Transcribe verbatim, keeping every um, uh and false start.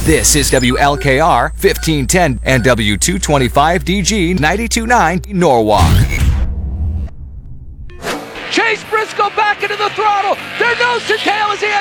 This is W L K R fifteen ten and W two twenty-five D G ninety-two point nine Norwalk. Chase Briscoe back into the throttle. They're nose to tail as he